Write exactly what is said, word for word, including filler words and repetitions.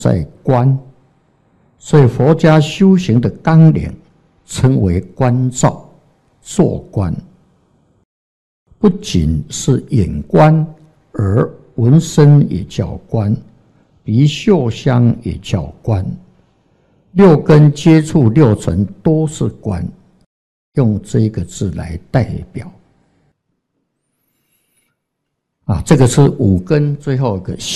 在观，所以佛家修行的纲领称为观照、坐观。不仅是眼观，而闻声也叫观，鼻嗅香也叫观，六根接触六尘都是观，用这个字来代表。啊，这个是五根最后一个